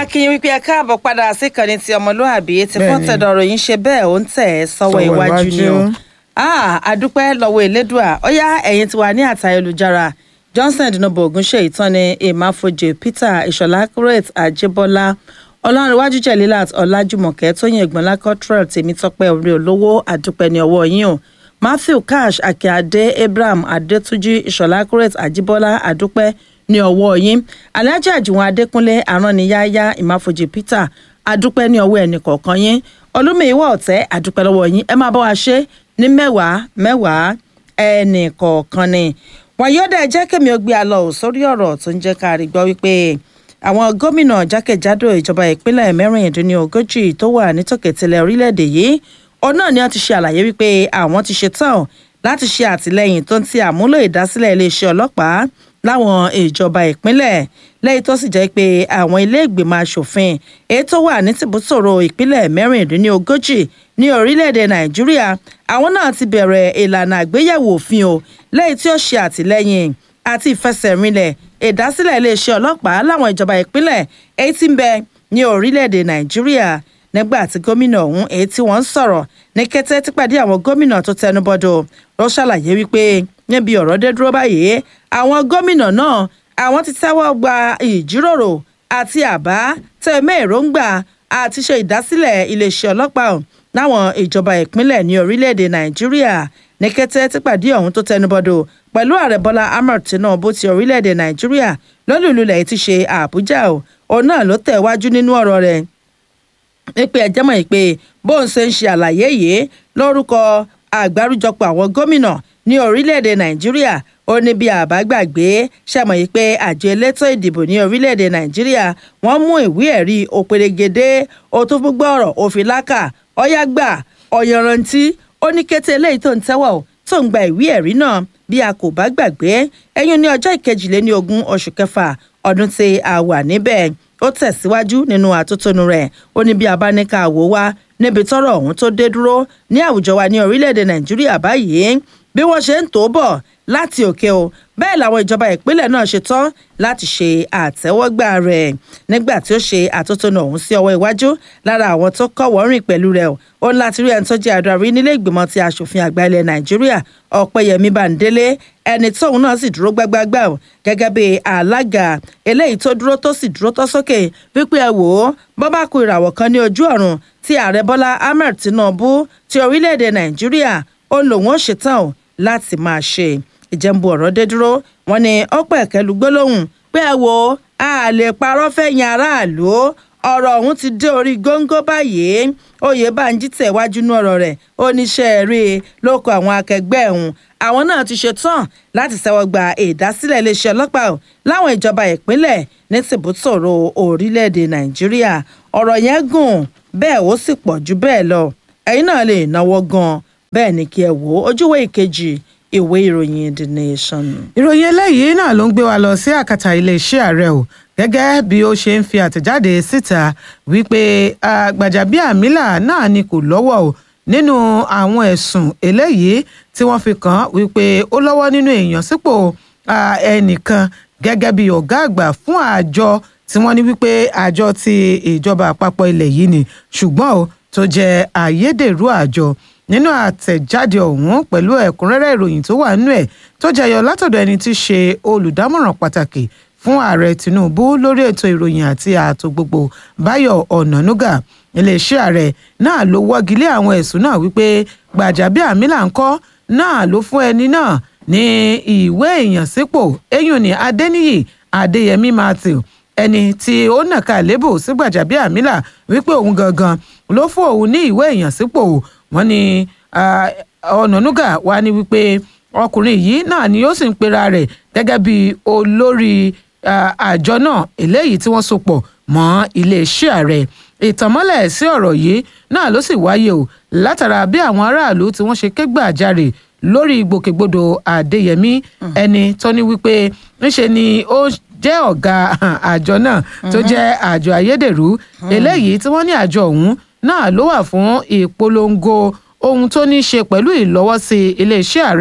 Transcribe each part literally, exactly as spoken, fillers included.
akínyìn wípé ẹ káàbọ̀ padà sí ìkànnì ti ọmọlúàbí tí fún tẹ̀dọ̀rọ̀ yìí ń ṣe bẹ́ẹ̀ ó ń tẹ̀ ẹ́ sọ́wọ́ iwájú ni o. àdúpẹ́ lọ́wọ́ elédùà ó yá ẹ̀yin tí wà ní àtà ayélujára Johnson dinobo ogunṣe ìtọ́ni emafoje Peter Ìṣọ̀lá Kuret Àjẹbọ́lá Ọlọ́runwájú Jẹ̀lílát Ọlájùmọ̀kẹ́ Tóyìn Ẹ̀gbọ́nlá Cottrell Tèmítọ́pẹ́ orí olówó àdúpẹ́ ní ọwọ́ yín o. Matthew Cash Akíade Abraham Adétúnjì Ìṣọ̀lá Kuret Àjẹbọ́lá àdúpẹ́ ní ọwọ́ yín. Alhaji Àjùwọ̀n Adékúnlé Aránniyáyá Ìmáfojì Peter adúpẹ́ ní ọwọ́ ẹnì kọ̀ọ̀kan yín. Olúmíyíwá Ọ̀tẹ́ adúpẹ́ lọ́wọ́ yín. Ẹ máa bá wa ṣe ní mẹ́wàá mẹ́wàá ẹnì kọ̀ọ̀kan ni. Wàyọ́dà ẹ jẹ́ kémi ó gbé a lọ sórí ọ̀rọ̀ tó ń jẹ́ ká rí gbọ́ wípé àwọn gómìnà jákèjádò ìjọba ìpínlẹ̀ mẹ́rìndínlógójì tó wà nítòkètìlẹ̀ orílẹ̀-èdè yìí òun náà ni wọ́n ti ṣe àlàyé wípé àwọn ti ṣetán láti ṣe àtìlẹ́yìn tó ń ti àmúlò ìdásílẹ̀ iléeṣẹ́ ọlọ́pàá láwọn ìjọba ìpínlẹ̀ lẹ́yìn tó sì jẹ́ pé àwọn ilé ìgbìmọ̀ asòfin èyí tó wà ní tìbútòrò ìpínlẹ̀ mẹ́rìndínlógójì ní orílẹ̀-èdè Nàìjíríà àwọn náà ti bẹ̀rẹ̀ ìlànà àgbéyẹ̀wò òfin o lẹ́yìn tí ó ṣe àtìlẹ́yìn àti ìfẹsẹ̀rinlẹ̀ ìdásílẹ̀ iléeṣẹ́ ọlọ́pàá láwọn ìjọba ìpínlẹ̀ èyí tí ń bẹ ní orílẹ̀-èdè Nàìjíríà nígbà tí gómìnà ọ̀hún èyí tí wọ́n ń sọ̀rọ̀ ní kété típàdé àwọn gómìnà tó tẹnubọ́dọ̀ ló ṣàlàyé wípé níbi ọ̀rọ̀ dé dúró báyìí àwọn gómìnà náà àwọn ti tẹ́wọ́ gba ìjíròrò àti àbá tẹ̀mẹ́ èròǹgbà àti ṣe ìdásílẹ̀ iléeṣẹ́ ọlọ́pàá láwọn ìjọba ìpínlẹ̀ ní orílẹ̀-èdè Nàìjíríà ní kété típàdé ọ̀hún tó tẹnubọ́dọ̀ pẹ̀lú ààrẹ Bọ́lá Ahmed Tinubu ti orílẹ̀-èdè Nàìjíríà lólùlulẹ̀ ti ṣe Àbújá o òun náà ló tẹ̀ wájú nínú ọ̀rọ̀ rẹ̀ nípe ẹjẹ́ mọ̀ pé bóun ṣe ń ṣe àlàyé yìí lórúkọ àgbáríjọpọ̀ àwọn gómìnà ní orílẹ̀-èdè Nàìjíríà ó ní bí àbá gbàgbé ṣàmọ̀ yìí pé àjọ elétò ìdìbò ní orílẹ̀-èdè Nàìjíríà wọ́n mú ìwé ẹ̀rí òpèrègèdè òtún gbogbo ọ̀rọ̀ òfin lákà ọ̀yàgbà ọ̀yọ̀rántí ó ní kété eléyìí tó ń tẹ́wọ̀ tó ń gba ìwé ẹ̀rí náà bí a kò bá gbàgbé ẹ̀yún ní ọjọ́ ìkejìléní ogún oṣù kẹfà ọdún tí a wà níbẹ̀ ó tẹ̀síwájú nínú àtótónu rẹ̀ ó ní bí a bá ní ká wò wá níbi tọ́rọ̀ ọ̀hún tó dé dúró ní àwùjọ wa ní orílẹ̀-èdè Nàìjíríà báyìí bí wọ́n ṣe ń tó bọ̀ láti òkè o bẹ́ẹ̀ làwọn ìjọba ìpínlẹ̀ náà ṣe tán láti ṣe àtẹ́wọ́gbà rẹ̀ nígbà tí ó ṣe àtótónu ọ̀hún sí ọwọ́ iwájú lára àwọn tó kọ́wọ́ rìn pẹ̀lú rẹ̀ ó ń láti rí ẹni tó jẹ́ adarí nílé ìgbìmọ̀ ti aṣòfin àgbà ilẹ̀ Nàìjíríà Ọ̀pẹ́yẹmí Bándélé ẹni tóun náà sì dúró gbágbágbá o gẹ́gẹ́ bí alága eléyìí tó dúró tó sì dúró tó sókè wípé ẹ wò ó bọ́ bá kù ìràwọ̀ kan ní ojú ọ̀run tí ààrẹ Bọ́lá Ahmed Tinubu ti orílẹ̀-èdè Nàìjíríà ó lòun ó ṣetán o láti máa ṣe ìjẹ́nbu ọ̀rọ̀ dé dúró wọn ni ọ̀pọ̀ ẹ̀kẹ́ lu gbólóhùn pé ẹ wo a lè parọ́ fẹ̀yìn aráàlú ọ̀rọ̀ ọ̀hún ti dé orí góńgó báyìí Oyèbánjí tẹ̀wájú nú ọ̀rọ̀ rẹ̀ oníṣẹ́ rí i lóko àwọn akẹgbẹ́ ẹ̀hún àwọn náà ti ṣe tán láti ṣẹ́wọ́ gba ìdásílẹ̀ iléeṣẹ́ ọlọ́pàá láwọn ìjọba ìpínlẹ̀ ní tìbútòrò orílẹ̀-èdè Nàìjíríà ọ̀rọ̀ yẹn gùn bẹ́ẹ̀ ó sì pọ̀ jù bẹ́ẹ̀ lọ ẹ̀yin náà lè náwó gan bẹ́ẹ̀ ni kí ẹ wò ó ojúwé ìkejì ìwé ìròyìn The Nation. ìròyìn eléyìí náà ló ń gbé wa lọ sí àkàtà iléeṣẹ́ ààrẹ o gẹ́gẹ́ bí ó ṣe ń fi àtẹ̀jáde síta wípé Gbajabiamila náà ni kò lọ́wọ́ o nínú àwọn ẹ̀sùn eléyìí tí wọ́n fi kàn án wípé ó lọ́wọ́ nínú ìyànsípò ẹnìkan gẹ́gẹ́ bí ọ̀gá àgbà fún àjọ tí wọ́n ní wípé àjọ ti ìjọba àpapọ̀ ilẹ̀ yìí ni ṣùgbọ́n o tó jẹ́ ayédèrú àjọ nínú àtẹ̀jáde ọ̀hún pẹ̀lú ẹ̀kúnrẹ́rẹ́ ìròyìn tó wà nínú ẹ̀ tó jẹyọ látọ̀dọ̀ ẹni tí í ṣe olùdámọ̀ràn pàtàkì fún ààrẹ Tinubu lórí ètò ìròyìn àti ààtò gbogbo Báyọ̀ Ọ̀nànúgà iléeṣẹ́ ààrẹ náà ló wọ́gi lé àwọn ẹ̀sùn náà wípé Gbajabiamila ńkọ́ náà ló fún ẹni náà ní ìwé ìyànsípò eyín ní Adéníyì Adéyẹmí Matthew ẹni tí ó nàka lébò sí Gbajabiamila wípé òun gangan ló fún òun ní ìwé ìyànsípò wọ́n ní Ọ̀nànúgà wá ní wípé ọkùnrin yìí náà ni ó sì ń pera rẹ̀ gẹ́gẹ́ bí olórí àjọ náà eléyìí tí wọ́n so pọ̀ mọ́ iléeṣẹ́ ààrẹ ìtànmọ́lẹ̀ sí ọ̀rọ̀ yìí náà ló sì wáyé o látara bí àwọn aráàlú tí wọ́n ṣe ké gbàjarè lórí ìgbòkègbodò Adéyẹmí ẹni tó ní wípé ńṣe ni ó jẹ́ ọ̀gá àjọ náà tó jẹ́ àjọ ayédèrú eléyìí tí wọ́n ní àjọ ọ̀hún náà ló wà fún ìpolongo ohun tó ní í ṣe pẹ̀lú ìlọ́wọ́sí iléeṣẹ́ ààrẹ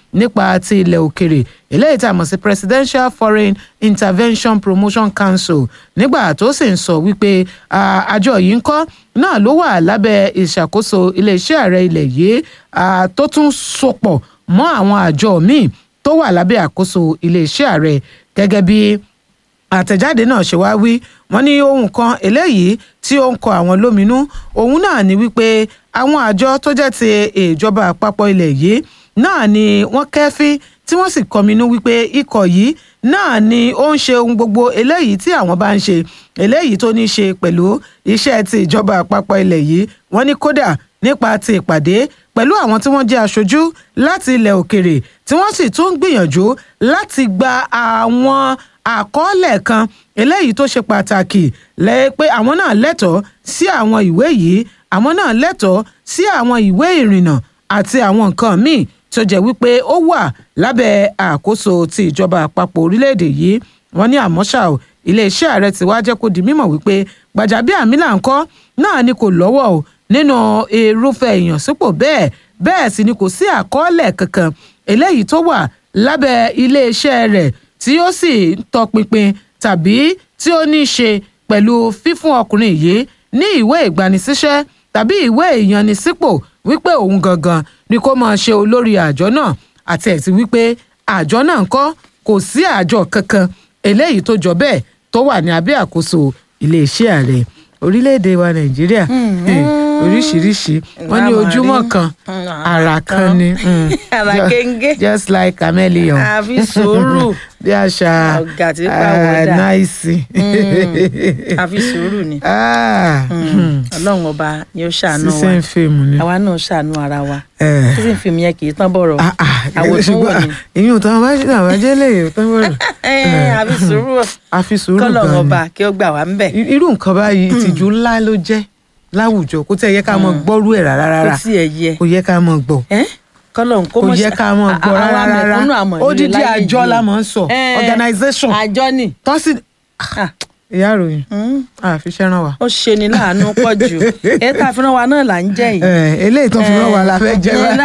nípa ti ilẹ̀ òkèrè eléyìí tá a mọ̀ sí Presidential Foreign Intervention Promotion Council nígbà tó sì ń sọ wípé àjọ yìí ń kọ́ náà ló wà lábẹ́ ìṣàkóso iléeṣẹ́ ààrẹ ilẹ̀ yìí tó tún sopọ̀ mọ́ àwọn àjọ míì tó wà lábẹ́ àkóso iléeṣẹ́ ààrẹ gẹ́gẹ́ bí àtẹ̀jáde náà ṣe wá wí wọ́n ní ohun kan eléyìí tí ó ń kọ àwọn lóminú òun náà ni wípé àwọn àjọ tó jẹ́ ti ìjọba àpapọ̀ ilẹ̀ yìí náà ni wọ́n kẹ́fín tí wọ́n sì kọminú wípé ikọ̀ yìí náà ni ó ń ṣe ohun gbogbo eléyìí tí àwọn bá ń ṣe eléyìí tó ní ṣe pẹ̀lú iṣẹ́ ti ìjọba àpapọ̀ ilẹ̀ yìí wọ́n ní kódà nípa ti ìpàdé pẹ̀lú àwọn tí wọ́n jẹ́ aṣojú láti ilẹ̀ òkèrè tí wọ́n sì tún ń gbìyànjú láti gba àwọn àkọọ́lẹ̀ kan eléyìí tó ṣe pàtàkì lẹ́ pé àwọn náà lẹ́tọ̀ọ́ sí àwọn ìwé yìí àwọn náà lẹ́tọ̀ọ́ sí àwọn ìwé ìrìnnà àti àwọn nǹkan míì tó jẹ́ wípé ó wà lábẹ́ àkóso ti ìjọba àpapọ̀ orílẹ̀-èdè yìí wọ́n ní àmọ́ ṣá o iléeṣẹ́ ààrẹ ti wá jẹ́ kó di mímọ̀ wípé Gbajabiamila ńkọ́ náà ni kò lọ́wọ́ o nínú irúfẹ́ ìyànsípò bẹ́ẹ̀ bẹ́ẹ̀ sì ni kò sí àkọọ́lẹ̀ kankan eléyìí tó wà lábẹ́ iléeṣẹ́ rẹ̀ tí ó sì ń tọpinpin tàbí tí ó ní í ṣe pẹ̀lú fífún ọkùnrin yìí ní ìwé ìgbanisíṣẹ́ tàbí ìwé ìyanisípò wípé òun gangan ni kó máa ṣe olórí àjọ náà àti ẹ̀sìn wípé àjọ náà ńkọ́ kò sí àjọ kankan eléyìí tó jọ bẹ́ẹ̀ tó wà ní abẹ́ àkóso iléeṣẹ́ ààrẹ orílẹ̀-èdè wa Nàìjíríà oríṣiríṣi wọ́n ní ojúmọ́ kan àrà kan ni àrà kéńgé just like chameleon àfi sùúrù bí àṣà náìsì àfi sùúrù ni Ọlọ́run ọba ni ó ṣàánú wa sísẹ́ ń fèmù ni àwa náà ṣàánú ara wa sísẹ́ ń fèmù yẹn kì í tán bọ̀rọ̀ àwòtún wò ni ìyún tán bá ṣe àwọn ajé lè tán bọ̀rọ̀ àfi sùúrù àfi sùúrù gan ni k'Ọlọ́run ọba kí ó gbà wá ń bẹ̀. irú nǹkan báyìí ìtìjú ńlá ló jẹ́ láwùjọ kò tẹ yẹ ká mọ gbọ́rú ẹ̀ rárá rárá kò tiẹ̀ yẹ kò yẹ ká mọ gbọ́ k'Ọlọ́run kó mọ̀ kò yẹ ká mọ gbọ́ rárá rárá odidi àjọ la mọ̀ ń sọ organization àjọ ni tọ́sí ìyá ìròyìn àfi ṣẹ́ràn wa. ó ṣe ni láàánú pọ̀ jù èyí tá a fi rán wa náà là ń jẹ́ yìí. eléyìí tó fi rán wa la fẹ́ jẹ́ wa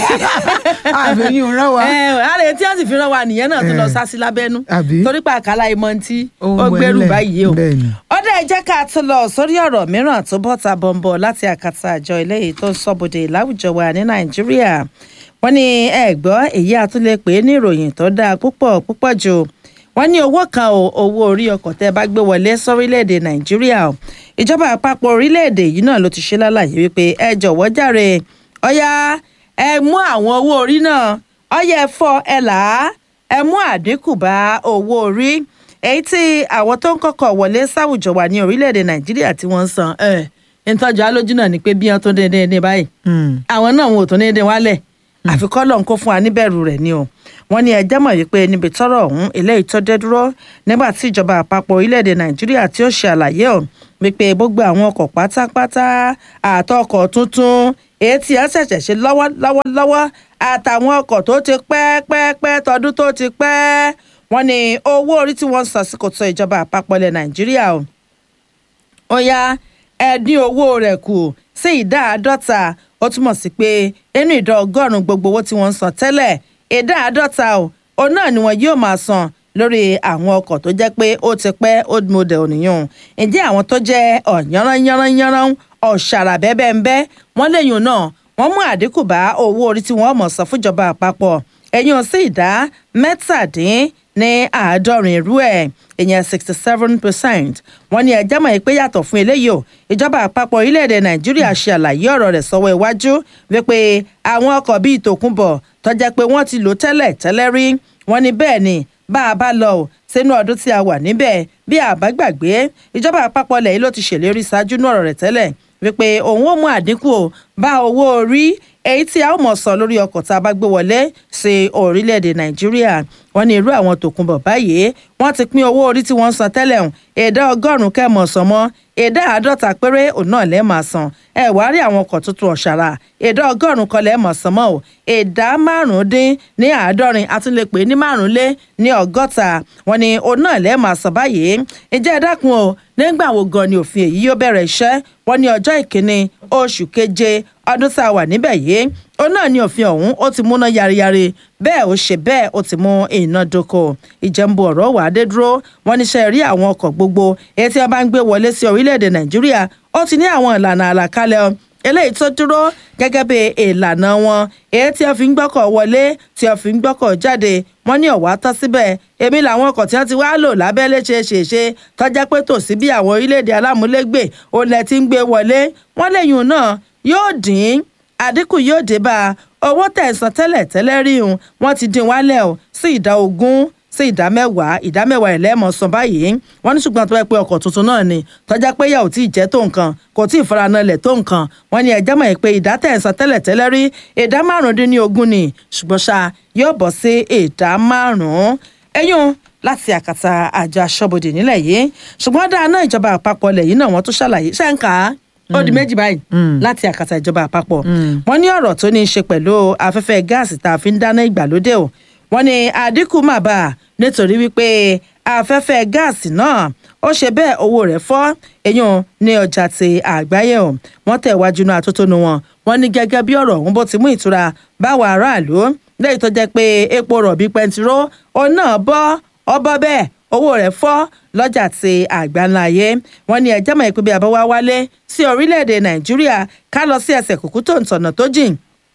àfẹ́yìn ò rán wa. ààrẹ tí a sì fi rán wa nìyẹn náà tó lọ sá sí lábẹ́nú torí pa àkàlà ìmọ̀ tí ó gbẹ́rù báyìí o. ọ̀dà ẹ jẹ́ ká tún lọ sórí ọ̀rọ̀ mìíràn tó bọ́ta bọ̀m̀bọ̀ láti àkàtà àjọ eléyìí tó ń sọ́bodè láwùjọ wa ní Nàìjíríà. wọ́n ní ẹ gbọ́ èyí àtúnlẹ̀ pé ní ìròyìn tó dáa púpọ̀ púpọ̀ jù wọ́n ní owó kan o owó orí ọkọ̀ tẹ́ bá gbé wọlé sórílẹ̀‐èdè Nàìjíríà o ìjọba àpapọ̀ orílẹ̀‐èdè yìí náà ló ti ṣe lálàyé wípé ẹ jọ̀wọ́ jàre ọ̀yá ẹ mú àwọn owó orí náà ọ̀yá ẹ fọ́ ẹ là á ẹ mú àdínkù bá owó orí èyí tí àwọn tó ń kọ́kọ́ wọlé sáwùjọ wà ní orílẹ̀‐èdè Nàìjíríà tí wọ́n ń san ẹ̀ ìtọ́jú alójú náà ni pé bí wọ́n tó déédéé ní báyìí àwọn náà wọn ò tó déédéé wálẹ̀ àfikọ́ lọ́n kó fún wa níbẹ̀rù rẹ̀ ni o wọ́n ní ẹjẹ́ mọ̀ wípé níbi tọ́rọ̀ ọ̀hún eléyìí tó dé dúró nígbà tí ìjọba àpapọ̀ orílẹ̀-èdè Nàìjíríà tí ó ṣe àlàyé ọ̀ wípé gbogbo àwọn ọkọ̀ pátápátá àtọkọ̀ tuntun èyí tí a ṣẹ̀ṣẹ̀ ṣe lọ́wọ́lọ́wọ́ àtàwọn ọkọ̀ tó ti pẹ́ pẹ́ pẹ́ tọdún tó ti pẹ́ wọ́n ní owó orí tí wọ́n ń san sí kòtò ìjọba àpapọ̀ ilẹ̀ Nàìjíríà o ó yá ẹ dín owó rẹ̀ kù sí ìdá àádọ́ta ó túmọ̀ sí pé inú ìdá ọgọ́rùn-ún gbogbo owó tí wọ́n ń san tẹ́lẹ̀ ìdá àádọ́ta o òun náà ni wọn yóò máa san lórí àwọn ọkọ̀ tó jẹ́ pé ó ti pẹ́ old model nìyẹn ǹjẹ́ àwọn tó jẹ́ ọ̀yánrányánrányánrán ọ̀ṣàrà bẹ́ẹ̀bẹ́ẹ̀ wọ́n léyìn náà wọ́n mú àdínkù bá owó orí tí wọ́n mọ̀ san fúnjọba àpapọ̀ ẹ̀yìn sí ìdá mẹ́tàdín ní àádọ́rin irú ẹ̀ ìyẹn sixty seven percent wọ́n ní ẹjẹ́ mọ̀ pé yàtọ̀ fún eléyìí o ìjọba àpapọ̀ orílẹ̀-èdè Nàìjíríà ṣe àlàyé ọ̀rọ̀ rẹ̀ sọ́wọ́ iwájú wípé àwọn ọkọ̀ bíi tòkunbọ̀ tó jẹ́ pé wọ́n ti lò tẹ́lẹ̀ tẹ́lẹ̀ rí wọ́n ní bẹ́ẹ̀ ni bá a bá lọ sínú ọdún tí a wà níbẹ̀ bí a bá gbàgbé ìjọba àpapọ̀ ilẹ̀ yìí ló ti ṣèlérí ṣáájú ní ọ̀rọ̀ rẹ̀ tẹ́lẹ̀ wípé òun ó mú àdínkù bá owó orí èyí tí a ó mọ̀ sọ lórí ọkọ̀ tá a bá gbé wọlé sí orílẹ̀-èdè Nàìjíríà wọ́n ní irú àwọn tòkunbọ̀ báyìí wọ́n ti pín owó orí tí wọ́n ń san tẹ́lẹ̀ hùn ìdá ọgọ́rùn-ún kẹ́mọ̀ sàn mọ́ ìdá àádọ́ta péré òun náà lẹ́ẹ̀ máa san ẹ wá rí àwọn ọkọ̀ tuntun ọ̀ṣàrà ìdá ọgọ́rùn-ún kan lẹ́ẹ̀ máa san mọ́ ò ìdá márùn-ún-dín ní àádọ́rin a tún lè pè ní márùn-ún-lé ní ọgọ́ta wọ́n ní òun náà lẹ́ẹ̀ máa san báyìí ìjẹ́ ẹ dákun o nígbà wo gan ni òfin èyí yóò bẹ̀rẹ̀ iṣẹ́ wọ́n ní ọjọ́ ìkíní oṣù keje ọdún tá a wà níbẹ̀ yìí òun náà ni òfin ọ̀hún ó ti múná yariyari bẹ́ẹ̀ ó ṣe bẹ́ẹ̀ ó ti mú iná dóko ìjẹ́nbu ọ̀rọ̀ wà á dé dúró wọ́n níṣẹ́ rí àwọn ọkọ̀ gbogbo èyí tí wọ́n bá ń gbé wọlé sí orílẹ̀-èdè nàìjíríà ó ti ní àwọn ìlànà àlàkalẹ̀ eléyìí tó dúró gẹ́gẹ́ bí ìlànà wọn èyí tí wọ́n fi ń gbọ́kọ̀ wọlé tí wọ́n fi ń gbọ́kọ̀ jáde wọ́n ní ọ̀wá tán síbẹ̀ èmi làwọn ọkọ̀ tí wọ́n ti wá lò lábẹ́lé ṣe ṣe ṣe tọ́já pé tòsí bí àwọn orílẹ̀-èdè alámúlégbè ó lẹ ti ń gbé wọlé wọ́n lẹ́yìn náà yóò dín àdínkù yóò dé bá owó tẹ̀sán tẹ́lẹ̀ tẹ́lẹ̀ rí un wọ́n ti dín wálẹ̀ o sí ìdá ogún sí ìdá mẹ́wàá ìdá mẹ́wàá ẹ̀lẹ́mọ̀ san báyìí wọ́n ní ṣùgbọ́n tó bá pé ọkọ̀ tuntun náà ni tọ́já pé yà ò tí ì jẹ́ tó nǹkan kò tí ì faranalẹ̀ tó nǹkan wọ́n ní ẹjẹ́ mọ̀ pé ìdá tẹ̀sán tẹ́lẹ̀ tẹ́lẹ̀ rí ìdá márùndínlógún ni ṣùgbọ́n ṣá yóò bọ̀ sí ìdá márùn-ún ẹ̀yún láti àkàtà àjọ aṣọ́bodè nílẹ̀ yìí ṣùgbọ́n dáa náà ìjọba àpapọ̀ lẹ̀ yìí náà wọ́n tún ṣàlàyé ṣẹ́ǹkà ó di méjì báyìí láti àkàtà ìjọba àpapọ̀ wọ́n ní ọ̀rọ̀ tó ní í ṣe pẹ̀lú afẹ́fẹ́ gáàsì tá a fi ń dáná ìgbàlódé o wọ́n ní àdínkù mà bá a nítorí wípé afẹ́fẹ́ gáàsì náà ó ṣe bẹ́ẹ̀ owó rẹ̀ fọ́ èyàn ní ọjà ti àgbáyé o wọ́n tẹ̀ wájú náà àtótónu wọn wọ́n ní gẹ́gẹ́ bí ọ̀rọ̀ ọ̀hún bó ti mú ìtura báwa aráàlú lẹ́yìn tó jẹ́ pé epo rọ̀bì pẹntiró òun náà bọ́ ọbọ̀ bẹ́ẹ̀ owó rẹ̀ fọ́ lọ́jà ti àgbáńlá ayé wọ́n ní ẹjẹ́ mọ̀ ìpínlẹ̀ bí abọ́wá wálé sí orílẹ̀-èdè nàìjíríà ká lọ sí ẹsẹ̀ kùkú tó ń tọ̀nà tó jìn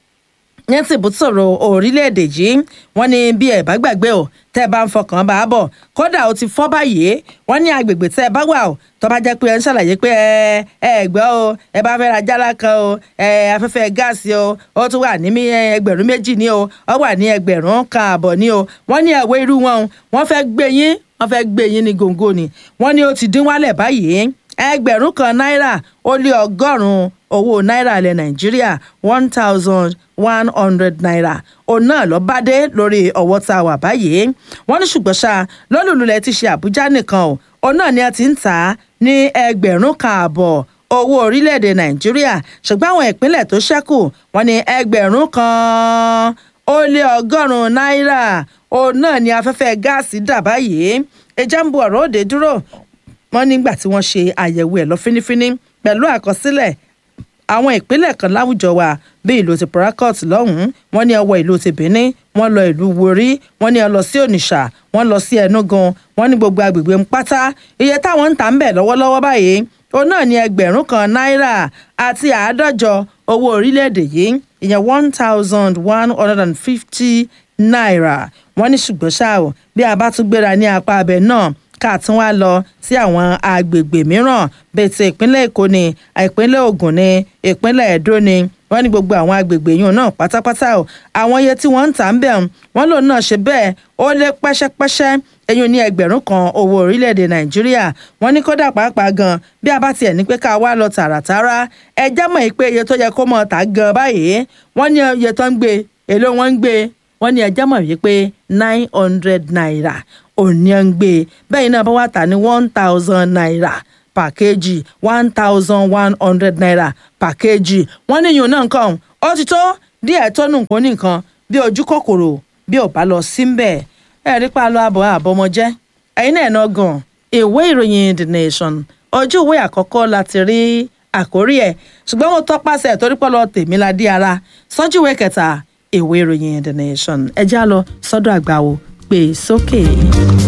ní tìbútòrò orílẹ̀-èdè yìí wọ́n ní bí ẹ̀ bá gbàgbé o tẹ́ ẹ bá ń fọkàn bá a bọ̀ kódà ó ti fọ́ báyìí wọ́n ní agbègbè tẹ́ ẹ bá wà o tó bá jẹ́ pé ẹ ń ṣàlàyé pé ẹ ẹ gbọ́ o ẹ bá fẹ́ ra jálá kan o ẹ afẹ́fẹ́ gáàsì o ó tún wà ní ẹgbẹ̀rún méjì ní o ó wà ní ẹgbẹ̀rún kan àbọ̀ ní o wọ́n ní ẹ̀wọ́ irú wọn wọ́n fẹ́ gbé yín wọ́n fẹ́ gbé yín ní gòǹgò ni wọ́n ní ó ti dín wálẹ̀ báyìí ẹgbẹ̀rún kan náírà ó lé ọgọ́rùn-ún owó náírà ilẹ̀ nàìjíríà one thousand one hundred naira òun náà lọ bá dé lórí ọwọ́ tá a wà báyìí wọ́n ní ṣùgbọ́n ṣá lọ́lùlulẹ̀ ti ṣe àbújá nìkan o òun náà ni a ti ń tà á ní ẹgbẹ̀rún kan àbọ̀ owó orílẹ̀-èdè nàìjíríà ṣùgbọ́n àwọn ìpínlẹ̀ tó ṣẹ́kù wọ́n ní ẹgbẹ̀rún kan ó lé ọgọ́rùn-ún náírà òun náà ni afẹ́fẹ́ gáàsì dà báyìí ẹjẹ́ ń bu ọ̀rọ̀ òde dúró wọ́n nígbà tí wọ́n ṣe àyẹ̀wò ẹ̀ lọ fínífíní pẹ̀lú àkọsílẹ̀ àwọn ìpínlẹ̀ kan láwùjọ wa bí ìlú ti Port Harcourt lọ́hùn-ún wọ́n ní ọwọ́ ìlú ti Benin wọ́n lọ ìlú Warri wọ́n ní ó lọ sí Onitsha wọ́n lọ sí Enugu wọ́n ní gbogbo agbègbè ń pátá iye táwọn ń tà ń bẹ̀ lọ́wọ́lọ́wọ́ báyìí òun náà ní ẹgbẹ̀rún kan náírà àti àádọ́jọ owó orílẹ̀-èdè yìí ìyẹn one thousand one hundred and fifty naira wọ́n ní ṣùgbọ́n ṣá o bí a bá tún gbéra ní apá abẹ náà ká tún wá lọ sí àwọn agbègbè mìíràn bíi ti ìpínlẹ̀ Èkó ni ìpínlẹ̀ Ògùn ni ìpínlẹ̀ Ẹdó ni wọ́n ní gbogbo àwọn agbègbè yìí náà pátápátá o àwọn iye tí wọ́n ń tà ń bẹ̀ wọ́n lòun náà ṣe bẹ́ẹ̀ ó lé pẹ́ṣẹ́pẹ́ṣẹ́ eyín ní ẹgbẹ̀rún kan owó orílẹ̀-èdè Nàìjíríà wọ́n ní kódà pàápàá gan bí a bá tiẹ̀ ní pé ká wá lọ tààràtàrà ẹ já mọ̀ pé iye tó yẹ kó mọ̀ tà gan báyìí wọ́n ní iye tó ń gbé èló wọ́n ń gbé wọ́n ní ẹ já mọ̀ wípé nine hundred naira òní ń gbé bẹ́ẹ̀ náà bá wà tà ní one thousand naira per kg one thousand one hundred naira per kg wọ́n ní ìyún náà nǹkan ó ti tó díẹ̀ tó nù nǹkan nìkan bí ojú kòkòrò bí ò bá lọ sí ń bẹ̀ ẹ̀ rí pa lọ àbọ̀ àbọ̀mọjẹ́ ẹ̀yin náà náà gan ìwé ìròyìn The Nation ojú ìwé àkọ́kọ́ láti rí àkórí ẹ̀ ṣùgbọ́n mo tọpasẹ̀ torí pọ́ lọ tèmi la dí ara sọ́jú ìwé kẹta ìwé ìròyìn The Nation ẹ já lọ sọ́dọ̀ àgbà wo pè sókè.